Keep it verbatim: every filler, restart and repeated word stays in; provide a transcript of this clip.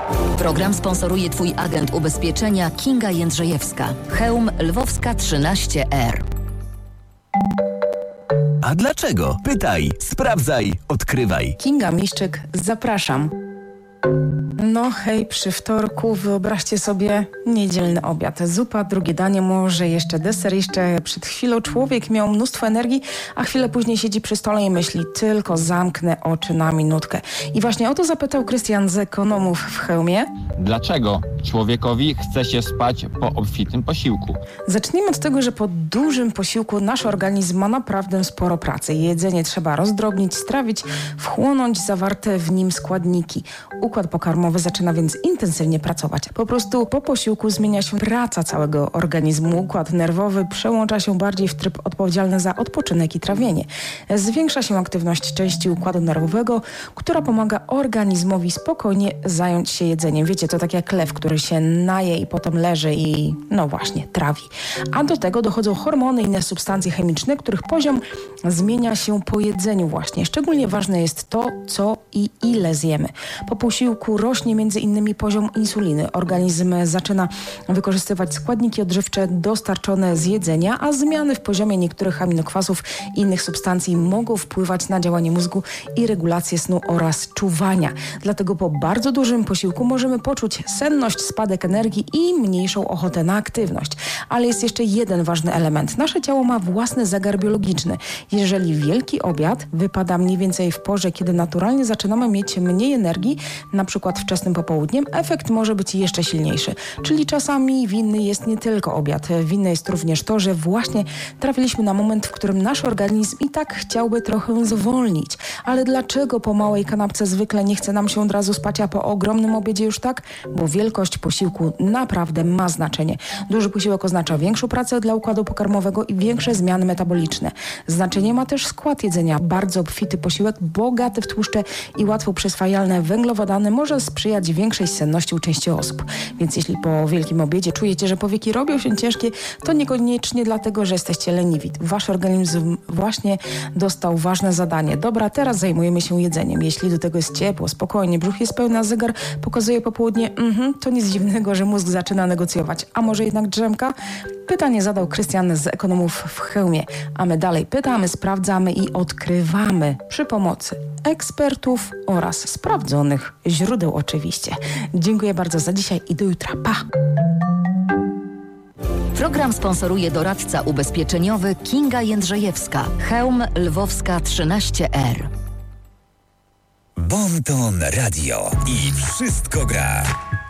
Program sponsoruje Twój agent ubezpieczenia Kinga Jędrzejewska. Chełm Lwowska trzynaście R. A dlaczego? Pytaj, sprawdzaj, odkrywaj. Kinga Miszczyk, zapraszam. No hej, przy wtorku wyobraźcie sobie niedzielny obiad. Zupa, drugie danie, może jeszcze deser. Jeszcze przed chwilą człowiek miał mnóstwo energii, a chwilę później siedzi przy stole i myśli, tylko zamknę oczy na minutkę. I właśnie o to zapytał Krystian z ekonomów w Chełmie. Dlaczego człowiekowi chce się spać po obfitym posiłku? Zacznijmy od tego, że po dużym posiłku nasz organizm ma naprawdę sporo pracy. Jedzenie trzeba rozdrobnić, strawić, wchłonąć zawarte w nim składniki. Układ pokarmowy zaczyna więc intensywnie pracować. Po prostu po posiłku zmienia się praca całego organizmu. Układ nerwowy przełącza się bardziej w tryb odpowiedzialny za odpoczynek i trawienie. Zwiększa się aktywność części układu nerwowego, która pomaga organizmowi spokojnie zająć się jedzeniem. Wiecie, to tak jak lew, który się naje i potem leży i no właśnie, trawi. A do tego dochodzą hormony i inne substancje chemiczne, których poziom zmienia się po jedzeniu właśnie. Szczególnie ważne jest to, co i ile zjemy. Po posiłku rośnie między innymi poziom insuliny. Organizm zaczyna wykorzystywać składniki odżywcze dostarczone z jedzenia, a zmiany w poziomie niektórych aminokwasów i innych substancji mogą wpływać na działanie mózgu i regulację snu oraz czuwania. Dlatego po bardzo dużym posiłku możemy poczuć senność, spadek energii i mniejszą ochotę na aktywność. Ale jest jeszcze jeden ważny element. Nasze ciało ma własny zegar biologiczny. Jeżeli wielki obiad wypada mniej więcej w porze, kiedy naturalnie zaczynamy mieć mniej energii, na przykład wczesnym popołudniem, efekt może być jeszcze silniejszy. Czyli czasami winny jest nie tylko obiad. Winne jest również to, że właśnie trafiliśmy na moment, w którym nasz organizm i tak chciałby trochę zwolnić. Ale dlaczego po małej kanapce zwykle nie chce nam się od razu spać, a po ogromnym obiedzie już tak? Bo wielkość posiłku naprawdę ma znaczenie. Duży posiłek oznacza większą pracę dla układu pokarmowego i większe zmiany metaboliczne. Znaczenie ma też skład jedzenia. Bardzo obfity posiłek, bogaty w tłuszcze i łatwo przyswajalne węglowodany może sprzyjać większej senności u części osób. Więc jeśli po wielkim obiedzie czujecie, że powieki robią się ciężkie, to niekoniecznie dlatego, że jesteście leniwi. Wasz organizm właśnie dostał ważne zadanie. Dobra, teraz zajmujemy się jedzeniem. Jeśli do tego jest ciepło, spokojnie, brzuch jest pełny, a zegar pokazuje popołudnie, mhm, to nic dziwnego, że mózg zaczyna negocjować. A może jednak drzemka? Pytanie zadał Krystian z ekonomów w Chełmie. A my dalej pytamy, sprawdzamy i odkrywamy przy pomocy ekspertów oraz sprawdzonych źródeł oczywiście. Dziękuję bardzo za dzisiaj i do jutra. Pa! Program sponsoruje doradca ubezpieczeniowy Kinga Jędrzejewska. Chełm Lwowska trzynaście R. Bon Ton Radio i wszystko gra.